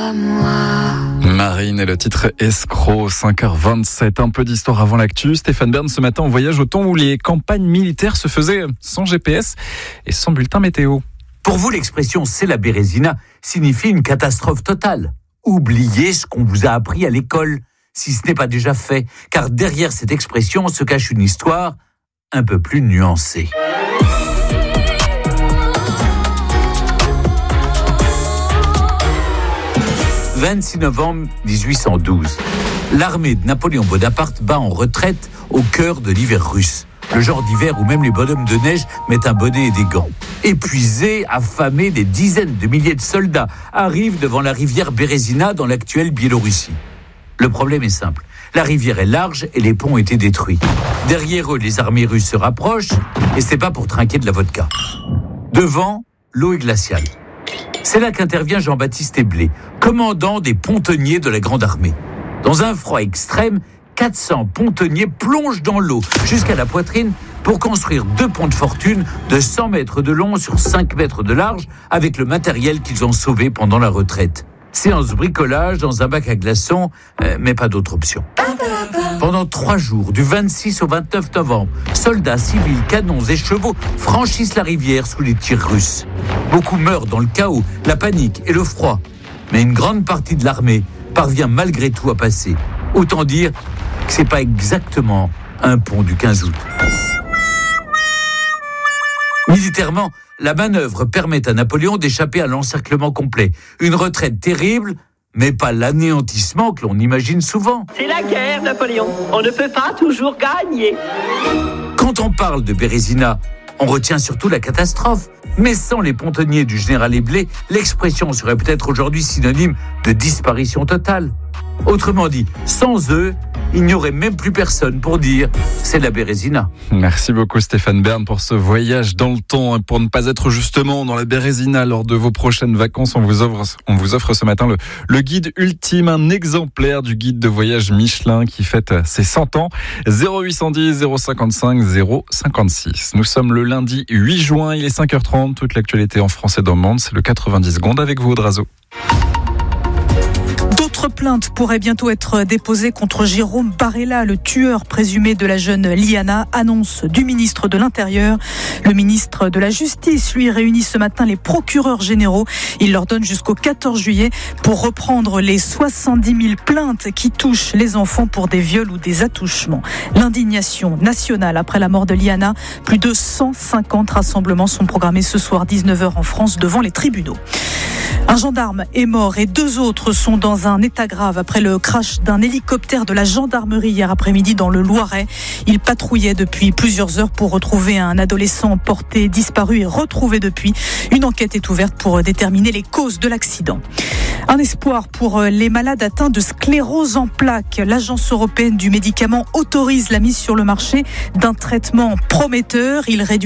à moi. Marine et le titre Escroc, 5h27. Un peu d'histoire avant l'actu. Stéphane Bern, ce matin, on voyage au temps où les campagnes militaires se faisaient sans GPS et sans bulletin météo. Pour vous, l'expression « c'est la Bérésina » signifie une catastrophe totale. Oubliez ce qu'on vous a appris à l'école, si ce n'est pas déjà fait, car derrière cette expression se cache une histoire un peu plus nuancée. « 26 novembre 1812. L'armée de Napoléon Bonaparte bat en retraite au cœur de l'hiver russe. Le genre d'hiver où même les bonhommes de neige mettent un bonnet et des gants. Épuisés, affamés, des dizaines de milliers de soldats arrivent devant la rivière Bérésina dans l'actuelle Biélorussie. Le problème est simple. La rivière est large et les ponts ont été détruits. Derrière eux, les armées russes se rapprochent et c'est pas pour trinquer de la vodka. Devant, l'eau est glaciale. C'est là qu'intervient Jean-Baptiste Éblé, commandant des pontonniers de la Grande Armée. Dans un froid extrême, 400 pontonniers plongent dans l'eau jusqu'à la poitrine pour construire 2 ponts de fortune de 100 mètres de long sur 5 mètres de large avec le matériel qu'ils ont sauvé pendant la retraite. Séance bricolage dans un bac à glaçons, mais pas d'autre option. Pendant 3 jours, du 26 au 29 novembre, soldats, civils, canons et chevaux franchissent la rivière sous les tirs russes. Beaucoup meurent dans le chaos, la panique et le froid. Mais une grande partie de l'armée parvient malgré tout à passer. Autant dire que c'est pas exactement un pont du 15 août. Militairement, la manœuvre permet à Napoléon d'échapper à l'encerclement complet. Une retraite terrible, mais pas l'anéantissement que l'on imagine souvent. C'est la guerre, Napoléon. On ne peut pas toujours gagner. Quand on parle de Bérésina, on retient surtout la catastrophe. Mais sans les pontonniers du général Éblé, l'expression serait peut-être aujourd'hui synonyme de disparition totale. Autrement dit, sans eux, il n'y aurait même plus personne pour dire « c'est la Bérésina ». Merci beaucoup Stéphane Bern pour ce voyage dans le temps. Et pour ne pas être justement dans la Bérésina lors de vos prochaines vacances, on vous offre ce matin le guide ultime, un exemplaire du guide de voyage Michelin qui fête ses 100 ans. 0810 055 056. Nous sommes le lundi 8 juin, il est 5h30. Toute l'actualité en français dans le monde, c'est le 90 secondes avec vous, Audrazo. D'autres plaintes pourraient bientôt être déposées contre Jérôme Barella, le tueur présumé de la jeune Liana, annonce du ministre de l'Intérieur. Le ministre de la Justice, lui, réunit ce matin les procureurs généraux. Il leur donne jusqu'au 14 juillet pour reprendre les 70 000 plaintes qui touchent les enfants pour des viols ou des attouchements. L'indignation nationale après la mort de Liana. Plus de 150 rassemblements sont programmés ce soir 19h en France devant les tribunaux. Un gendarme est mort et 2 autres sont dans un état grave après le crash d'un hélicoptère de la gendarmerie hier après-midi dans le Loiret. Il patrouillait depuis plusieurs heures pour retrouver un adolescent porté disparu et retrouvé depuis. Une enquête est ouverte pour déterminer les causes de l'accident. Un espoir pour les malades atteints de sclérose en plaques. L'Agence européenne du médicament autorise la mise sur le marché d'un traitement prometteur. Il réduit